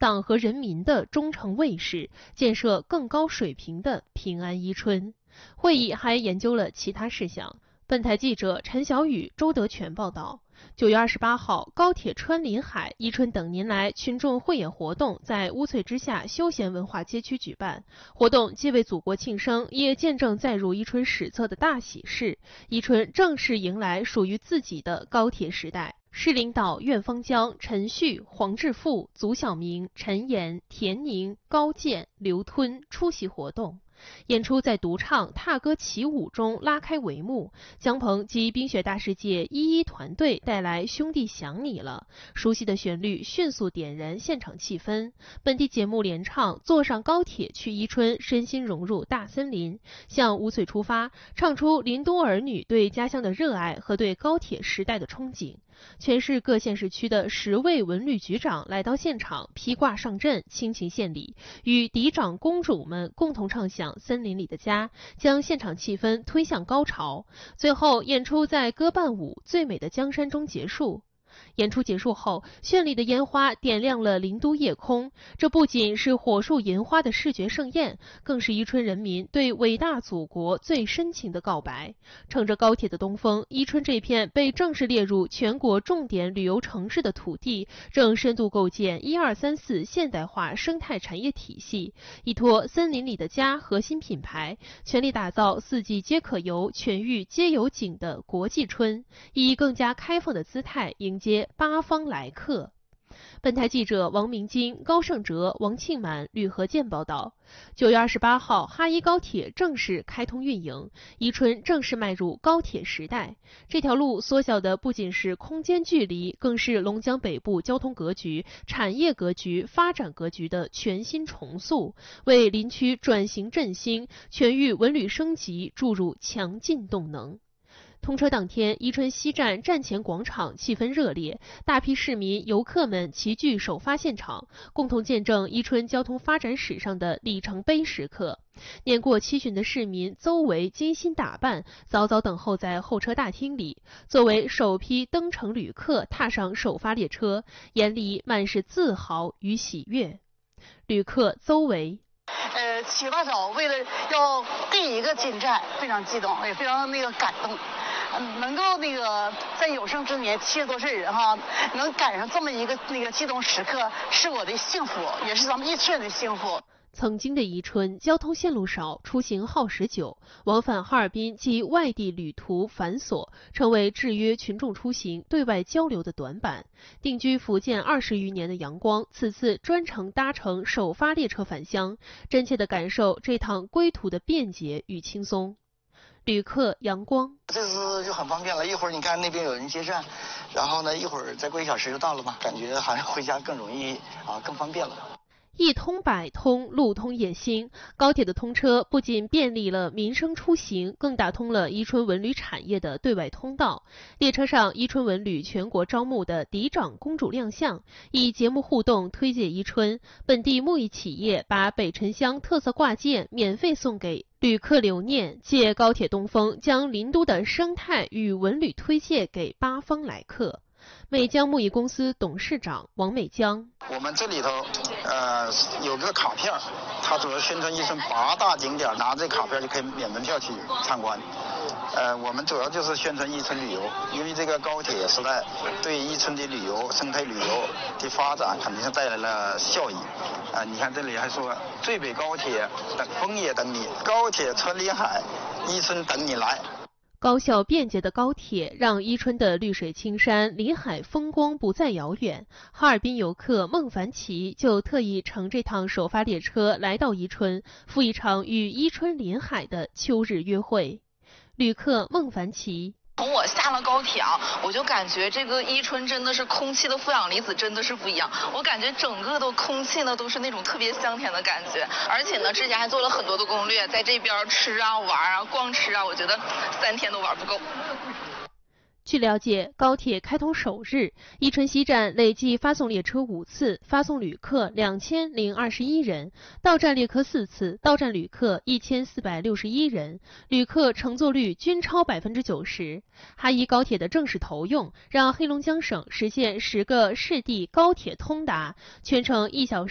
党和人民的忠诚卫士，建设更高水平的平安伊春。会议还研究了其他事项。本台记者陈晓宇、周德全报道。9月28号，高铁穿林海、伊春等年来群众汇演活动在乌翠之下休闲文化街区举办。活动既为祖国庆生，也见证载入伊春史册的大喜事。伊春正式迎来属于自己的高铁时代。市领导苑方江、陈旭、黄志富、祖晓明、陈岩、田宁、高健、刘吞出席活动。演出在独唱、踏歌起舞中拉开帷幕。姜鹏及冰雪大世界11团队带来《兄弟想你了》，熟悉的旋律迅速点燃现场气氛。本地节目连唱《坐上高铁去伊春》，身心融入大森林，向乌翠出发，唱出林都儿女对家乡的热爱和对高铁时代的憧憬。全市各县市区的10位文旅局长来到现场，披挂上阵，倾情献礼，与嫡长公主们共同唱响《森林里的家》，将现场气氛推向高潮。最后，演出在歌伴舞《最美的江山》中结束。演出结束后，绚丽的烟花点亮了林都夜空。这不仅是火树银花的视觉盛宴，更是伊春人民对伟大祖国最深情的告白。乘着高铁的东风，伊春这片被正式列入全国重点旅游城市的土地，正深度构建1234现代化生态产业体系，依托森林里的家核心品牌，全力打造4季皆可游、全域皆有景的国际春，以更加开放的姿态迎接八方来客。本台记者王明金、高胜哲、王庆满、吕和建报道。9月28号，哈伊高铁正式开通运营，伊春正式迈入高铁时代。这条路缩小的不仅是空间距离，更是龙江北部交通格局、产业格局、发展格局的全新重塑，为林区转型振兴、全域文旅升级注入强劲动能。通车当天，伊春西站站前广场气氛热烈，大批市民、游客们齐聚首发现场，共同见证伊春交通发展史上的里程碑时刻。年过七旬的市民邹维精心打扮，早早等候在候车大厅里。作为首批登城旅客踏上首发列车，眼里满是自豪与喜悦。旅客邹维。 起大早为了要第一个进站，非常激动，也非常感动。能够在有生之年70多岁人哈，能赶上这么一个激动时刻，是我的幸福，也是咱们伊春的幸福。 曾经的伊春交通线路少，出行耗时久，往返哈尔滨及外地旅途繁琐，成为制约群众出行、对外交流的短板。定居福建20余年的杨光，此次专程搭乘首发列车返乡，真切地感受这趟归途的便捷与轻松。旅客杨光， 这次就很方便了，一会儿你看那边有人接站，然后呢一会儿再过1小时就到了嘛，感觉好像回家更容易更方便了。 一通百通，路通夜兴。高铁的通车不仅便利了民生出行，更打通了伊春文旅产业的对外通道。列车上，伊春文旅全国招募的嫡长公主亮相，以节目互动推介伊春。本地木艺企业把北沉香特色挂件免费送给旅客留念，借高铁东风，将林都的生态与文旅推介给八方来客。美江木艺公司董事长王美江， 我们这里头有个卡片，它主要宣传伊春8大景点，拿这卡片就可以免门票去参观。我们主要就是宣传伊春旅游，因为这个高铁时代对伊春的旅游、生态旅游的发展肯定是带来了效益。你看这里还说最北高铁等风也等你，高铁穿林海，伊春等你来。 高效便捷的高铁让伊春的绿水青山、林海风光不再遥远。哈尔滨游客孟凡奇就特意乘这趟首发列车来到伊春，赴一场与伊春林海的秋日约会。旅客孟凡奇。 从我下了高铁我就感觉这个伊春真的是空气的负氧离子真的是不一样，我感觉整个的空气呢都是那种特别香甜的感觉，而且呢之前还做了很多的攻略，在这边吃玩光吃我觉得3天都玩不够。 据了解，高铁开通首日，伊春西站累计发送列车5次，发送旅客2021人，到站列客4次，到站旅客1461人，旅客乘坐率均超90%。哈伊高铁的正式投用，让黑龙江省实现10个市地高铁通达，全程1小时